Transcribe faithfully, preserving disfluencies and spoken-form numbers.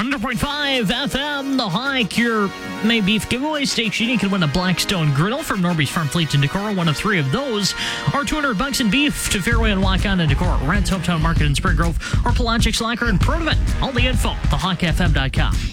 one hundred point five F M, The Hike, your May Beef giveaway station. You can win a Blackstone griddle from Norby's Farm Fleet in Decorah. One of three of those are two hundred bucks in beef to Fairway and Waukon in Decorah, Reds Hometown Market in Spring Grove, or Pelagic Slacker in Protivent. All the info, the hike f m dot com.